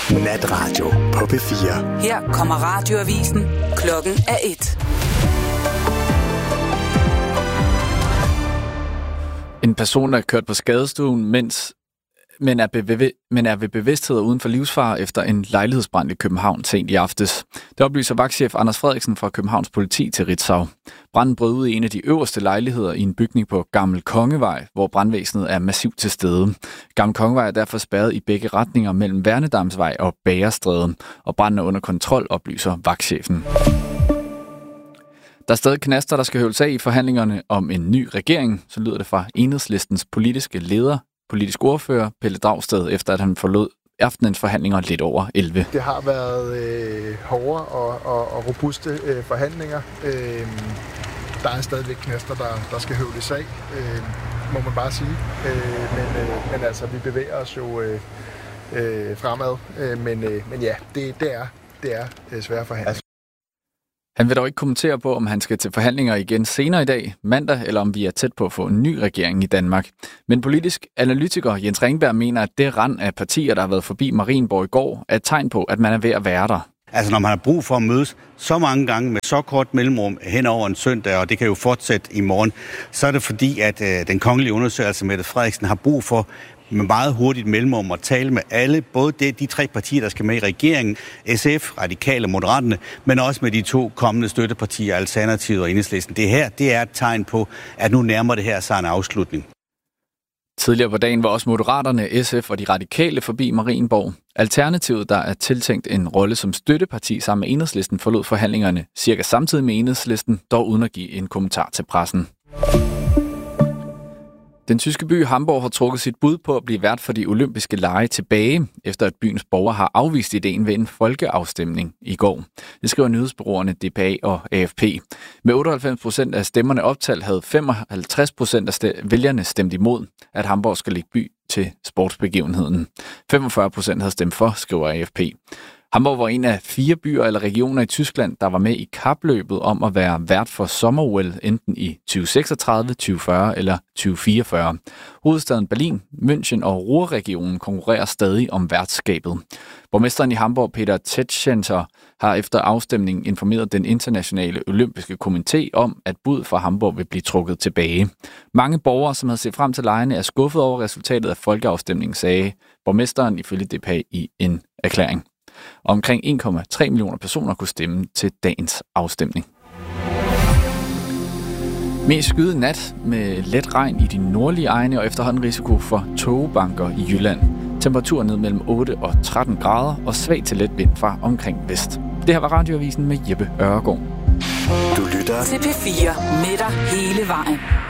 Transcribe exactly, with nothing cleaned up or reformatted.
Natradio på P fire. Her kommer radioavisen. Klokken er et. En person er kørt på skadestuen, mens men er, bev- men er ved bevidsthed uden for livsfare efter en lejlighedsbrand i København sent i aftes. Det oplyser vagtchef Anders Frederiksen fra Københavns Politi til Ritzau. Branden brød ud i en af de øverste lejligheder i en bygning på Gammel Kongevej, hvor brandvæsenet er massivt til stede. Gammel Kongevej er derfor spærret i begge retninger mellem Værnedamsvej og Bagerstræde, og branden er under kontrol, oplyser vagtchefen. Der er stadig knaster, der skal høvles af i forhandlingerne om en ny regering, så lyder det fra Enhedslistens politiske leder, politisk ordfører Pelle Dragsted, efter at han forlod aftenens forhandlinger lidt over elleve. Det har været øh, hårde og, og, og robuste øh, forhandlinger. Øh, der er stadigvæk knaster, der, der skal høvles af, øh, må man bare sige. Øh, men, øh, men altså, vi bevæger os jo øh, øh, fremad. Øh, men, øh, men ja, det, det er, det er øh, svære forhandlinger. Han vil dog ikke kommentere på, om han skal til forhandlinger igen senere i dag, mandag, eller om vi er tæt på at få en ny regering i Danmark. Men politisk analytiker Jens Ringberg mener, at det rand af partier, der har været forbi Marienborg i går, er et tegn på, at man er ved at være der. Altså når man har brug for at mødes så mange gange med så kort mellemrum hen over en søndag, og det kan jo fortsætte i morgen, så er det fordi, at øh, den kongelige undersøger, altså Mette Frederiksen, har brug for med meget hurtigt mellemrum at tale med alle, både de, de tre partier, der skal med i regeringen, S F, Radikale og Moderaterne, men også med de to kommende støttepartier, Alternativet og Enhedslisten. Det her, det er et tegn på, at nu nærmer det her sig en afslutning. Tidligere på dagen var også Moderaterne, S F og de Radikale forbi Marienborg. Alternativet, der er tiltænkt en rolle som støtteparti sammen med Enhedslisten, forlod forhandlingerne cirka samtidig med Enhedslisten, dog uden at give en kommentar til pressen. Den tyske by Hamburg har trukket sit bud på at blive vært for de olympiske lege tilbage, efter at byens borgere har afvist ideen ved en folkeafstemning i går. Det skriver nyhedsbureauerne D P A og A F P. Med otteoghalvfems procent af stemmerne optalt havde femoghalvtreds procent af vælgerne stemt imod, at Hamburg skal lægge by til sportsbegivenheden. femogfyrre procent havde stemt for, skriver A F P. Hamburg var en af fire byer eller regioner i Tyskland, der var med i kapløbet om at være vært for sommer-O L, enten i tyve seksogtredive, tyve fyrre eller tyve fireogfyrre. Hovedstaden Berlin, München og Ruhrregionen konkurrerer stadig om værtskabet. Borgmesteren i Hamburg, Peter Tetschenter, har efter afstemningen informeret den internationale olympiske komité om, at bud fra Hamburg vil blive trukket tilbage. Mange borgere, som havde set frem til legene, er skuffet over resultatet af folkeafstemningen, sagde borgmesteren ifølge D P A i en erklæring. Omkring en komma tre millioner personer kunne stemme til dagens afstemning. Mest skyet nat med let regn i de nordlige egne og efterhånden risiko for tågebanker i Jylland. Temperaturen ned mellem otte og tretten grader og svag til let vind fra omkring vest. Det her var Radioavisen med Jeppe Øregaard. Du lytter til P fire med dig hele vejen.